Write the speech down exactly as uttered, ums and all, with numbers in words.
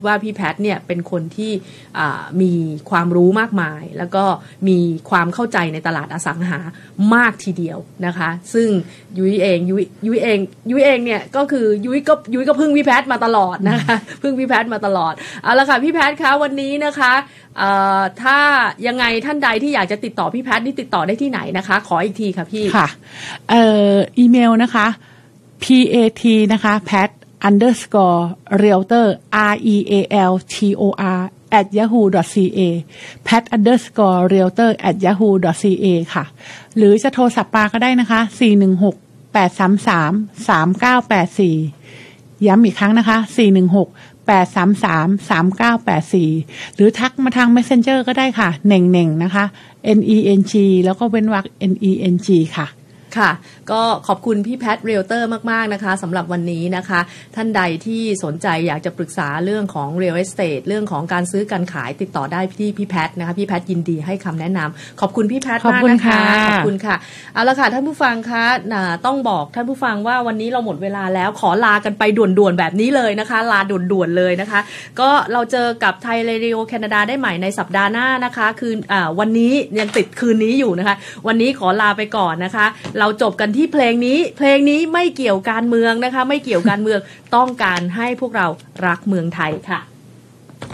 ว่าพี่แพทเนี่ยเป็นคนที่มีความรู้มากมายแล้วก็มีความเข้าใจในตลาดอสังหามากทีเดียวนะคะซึ่งยุ้ยเองยุ้ยยุ้ยเองยุ้ยเองเนี่ยก็คือยุ้ยก็ยุ้ยก็พึ่งพี่แพทมาตลอดนะคะพึ่งพี่แพทมาตลอดเอาละค่ะพี่แพทคะวันนี้นะคะถ้ายังไงท่านใดที่อยากจะติดต่อพี่แพทนี่ติดต่อได้ที่ไหนนะคะขออีกทีค่ะพี่ค่ะเอ่ออีเมลนะคะ pat นะคะ pat underscore realtor r e a l t o r at yahoo dot c a pat underscore realtor at yahoo dot c a ค่ะหรือจะโทรศัพท์มาก็ได้นะคะสี่หนึ่งหก แปดสามสาม สามเก้าแปดสี่ย้ำอีกครั้งนะคะสี่หนึ่งหก แปดสามสาม สามเก้าแปดสี่หรือทักมาทาง Messenger ก็ได้ค่ะเน่งเน่งนะคะ n e n g แล้วก็เว้นวรรค n e n g ค่ะค่ะก็ขอบคุณพี่แพทเรียลเตอร์มากๆนะคะสำหรับวันนี้นะคะท่านใดที่สนใจอยากจะปรึกษาเรื่องของ Real Estate เรื่องของการซื้อการขายติดต่อได้ที่พี่แพทนะคะพี่แพทยินดีให้คำแนะนำขอบคุณพี่แพทมากนะคะขอบคุณค่ะเอาละค่ะท่านผู้ฟังคะต้องบอกท่านผู้ฟังว่าวันนี้เราหมดเวลาแล้วขอลากันไปด่วนๆแบบนี้เลยนะคะลาด่วนๆเลยนะคะก็เราเจอกับไทยเรดิโอแคนาดาได้ใหม่ในสัปดาห์หน้านะคะคืออ่าวันนี้ยังติดคืนนี้อยู่นะคะวันนี้ขอลาไปก่อนนะคะเราจบกันที่เพลงนี้เพลงนี้ไม่เกี่ยวการเมืองนะคะไม่เกี่ยวการเมืองต้องการให้พวกเรารักเมืองไทยค่ะ